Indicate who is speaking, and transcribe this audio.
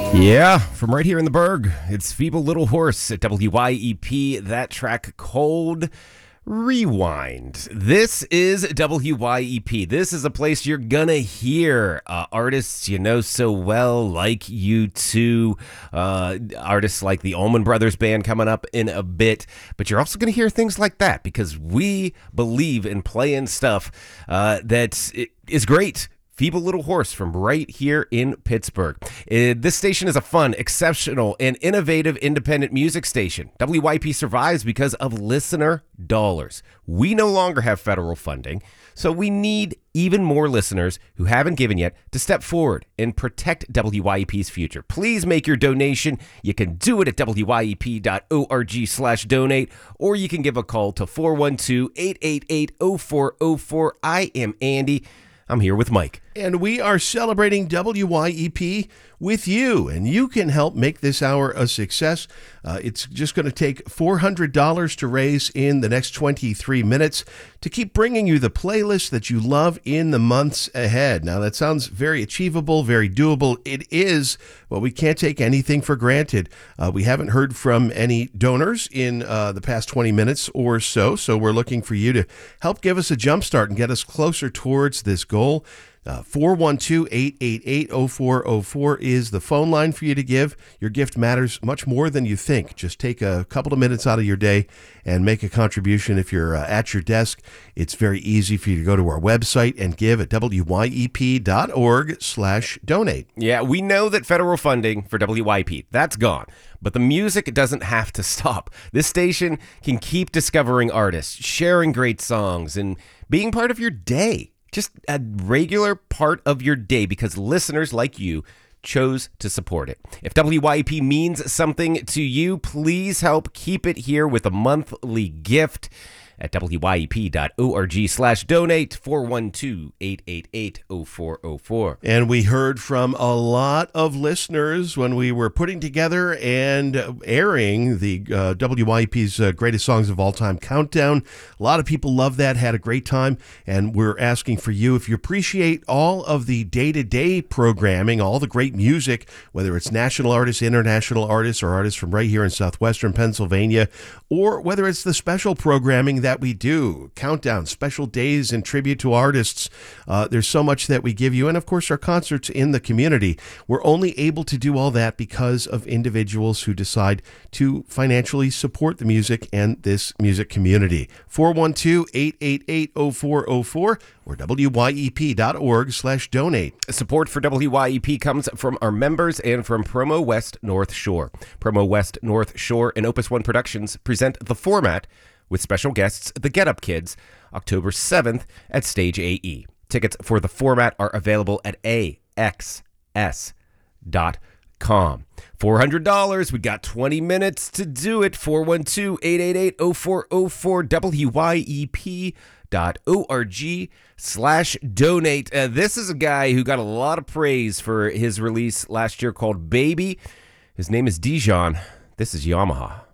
Speaker 1: Yeah, from right here in the Berg, it's Feeble Little Horse at WYEP. That track, Cold Rewind. This is WYEP. This is a place you're gonna hear artists you know so well, like U2, artists like the Allman Brothers Band coming up in a bit. But you're also gonna hear things like that because we believe in playing stuff that is great. Feeble Little Horse from right here in Pittsburgh. This station is a fun, exceptional, and innovative independent music station. WYP survives because of listener dollars. We no longer have federal funding, so we need even more listeners who haven't given yet to step forward and protect WYEP's future. Please make your donation. You can do it at wyep.org/donate, or you can give a call to 412-888-0404. I am Andy. I'm here with Mike.
Speaker 2: And we are celebrating WYEP with you, and you can help make this hour a success. It's just going to take $400 to raise in the next 23 minutes to keep bringing you the playlist that you love in the months ahead. Now, that sounds very achievable, very doable. It is, but we can't take anything for granted. We haven't heard from any donors in the past 20 minutes or so we're looking for you to help give us a jump start and get us closer towards this goal. 412-888-0404 is the phone line for you to give. Your gift matters much more than you think. Just take a couple of minutes out of your day and make a contribution. If you're at your desk, it's very easy for you to go to our website and give at wyep.org/donate.
Speaker 1: Yeah, we know that federal funding for WYP, that's gone. But the music doesn't have to stop. This station can keep discovering artists, sharing great songs, and being part of your day. Just a regular part of your day because listeners like you chose to support it. If WYEP means something to you, please help keep it here with a monthly gift at wyep.org/donate, 412-888-0404.
Speaker 2: And we heard from a lot of listeners when we were putting together and airing the WYEP's Greatest Songs of All Time Countdown. A lot of people loved that, had a great time, and we're asking for you, if you appreciate all of the day-to-day programming, all the great music, whether it's national artists, international artists, or artists from right here in southwestern Pennsylvania, or whether it's the special programming that we do, countdown, special days in tribute to artists. There's so much that we give you, and of course our concerts in the community. We're only able to do all that because of individuals who decide to financially support the music and this music community. 412-888-0404 or wyep.org/donate.
Speaker 1: Support for WYEP comes from our members and from Promo West North Shore. Promo West North Shore and Opus One Productions present The Format with special guests, the Get Up Kids, October 7th at Stage AE. Tickets for The Format are available at axs.com. $400. We got 20 minutes to do it. 412-888-0404, wyep.org/donate. This is a guy who got a lot of praise for his release last year called Baby. His name is Dijon. This is Yamaha.